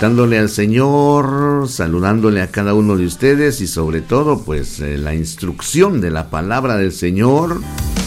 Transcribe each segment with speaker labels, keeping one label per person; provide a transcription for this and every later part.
Speaker 1: invitándole al Señor, saludándole a cada uno de ustedes y sobre todo pues la instrucción de la palabra del Señor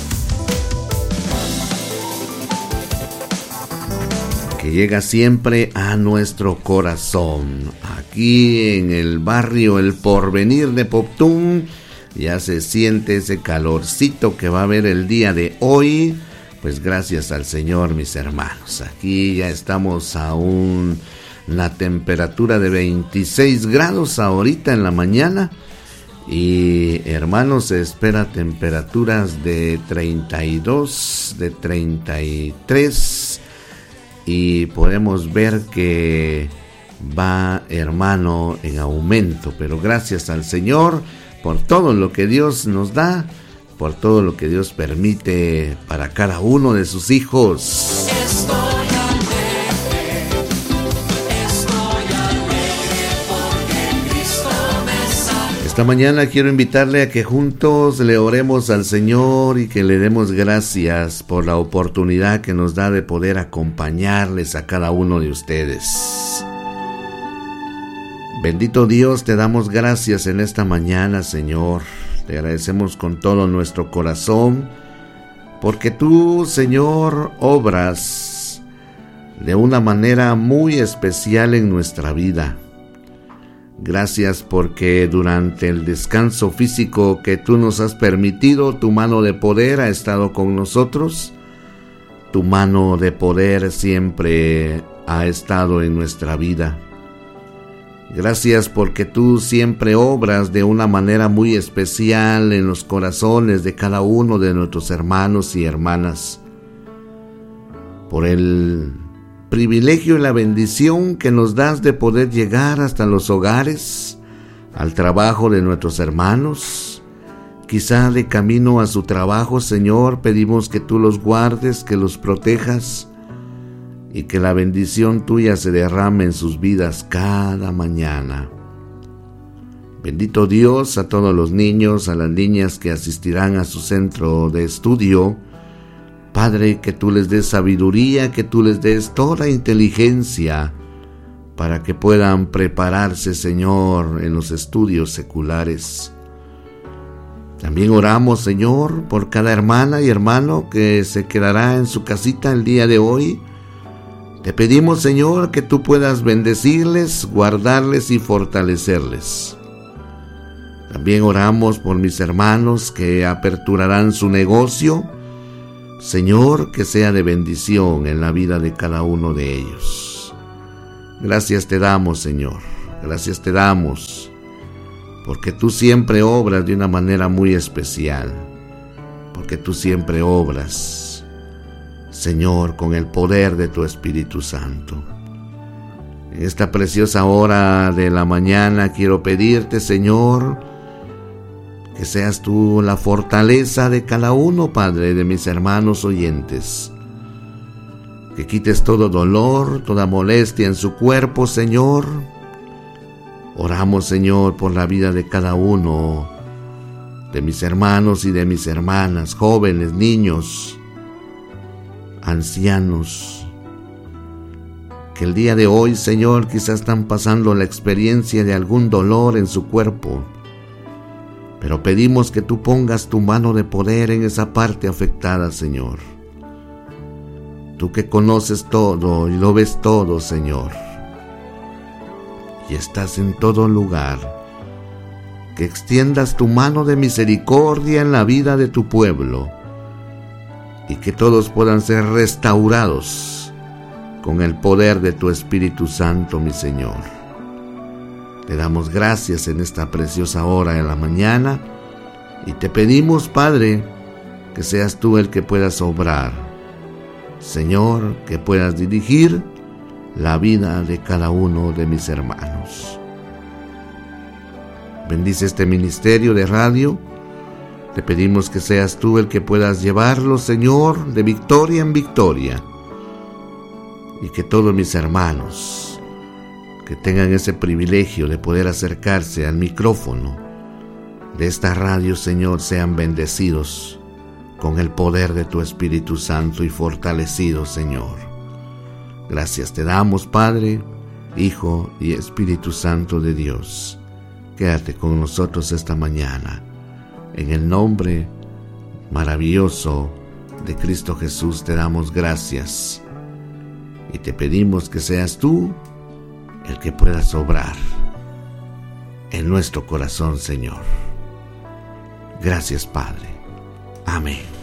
Speaker 1: que llega siempre a nuestro corazón. Aquí en el barrio El Porvenir de Poptún ya se siente ese calorcito que va a haber el día de hoy. Pues gracias al Señor, mis hermanos. Aquí ya estamos a una temperatura de 26 grados ahorita en la mañana. Y hermanos, se espera temperaturas de 32, de 33. Y podemos ver que va, hermano, en aumento. Pero gracias al Señor por todo lo que Dios nos da, por todo lo que Dios permite para cada uno de sus hijos.
Speaker 2: Estoy alegre porque Cristo me salvó.
Speaker 1: Esta mañana quiero invitarle a que juntos le oremos al Señor y que le demos gracias por la oportunidad que nos da de poder acompañarles a cada uno de ustedes. Bendito Dios, te damos gracias en esta mañana, Señor. Te agradecemos con todo nuestro corazón, porque tú, Señor, obras de una manera muy especial en nuestra vida. Gracias porque durante el descanso físico que tú nos has permitido, tu mano de poder ha estado con nosotros. Tu mano de poder siempre ha estado en nuestra vida. Gracias porque tú siempre obras de una manera muy especial en los corazones de cada uno de nuestros hermanos y hermanas. Por el privilegio y la bendición que nos das de poder llegar hasta los hogares, al trabajo de nuestros hermanos. Quizá de camino a su trabajo, Señor, pedimos que tú los guardes, que los protejas, y que la bendición tuya se derrame en sus vidas cada mañana. Bendito Dios, a todos los niños, a las niñas que asistirán a su centro de estudio. Padre, que tú les des sabiduría, que tú les des toda inteligencia para que puedan prepararse, Señor, en los estudios seculares. También oramos, Señor, por cada hermana y hermano que se quedará en su casita el día de hoy. Te pedimos, Señor, que tú puedas bendecirles, guardarles y fortalecerles. También oramos por mis hermanos que aperturarán su negocio. Señor, que sea de bendición en la vida de cada uno de ellos. Gracias te damos, Señor. Gracias te damos, porque tú siempre obras de una manera muy especial. Porque tú siempre obras, Señor, con el poder de tu Espíritu Santo. En esta preciosa hora de la mañana quiero pedirte, Señor, que seas tú la fortaleza de cada uno, Padre, de mis hermanos oyentes. Que quites todo dolor, toda molestia en su cuerpo, Señor. Oramos, Señor, por la vida de cada uno de mis hermanos y de mis hermanas, jóvenes, niños, ancianos, que el día de hoy, Señor, quizás están pasando la experiencia de algún dolor en su cuerpo, pero pedimos que tú pongas tu mano de poder en esa parte afectada, Señor. Tú que conoces todo y lo ves todo, Señor, y estás en todo lugar, que extiendas tu mano de misericordia en la vida de tu pueblo, y que todos puedan ser restaurados con el poder de tu Espíritu Santo, mi Señor. Te damos gracias en esta preciosa hora de la mañana y te pedimos, Padre, que seas tú el que puedas obrar. Señor, que puedas dirigir la vida de cada uno de mis hermanos. Bendice este ministerio de radio. Te pedimos que seas tú el que puedas llevarlo, Señor, de victoria en victoria. Y que todos mis hermanos que tengan ese privilegio de poder acercarse al micrófono de esta radio, Señor, sean bendecidos con el poder de tu Espíritu Santo y fortalecidos, Señor. Gracias te damos, Padre, Hijo y Espíritu Santo de Dios, quédate con nosotros esta mañana. En el nombre maravilloso de Cristo Jesús te damos gracias y te pedimos que seas tú el que puedas obrar en nuestro corazón, Señor. Gracias, Padre. Amén.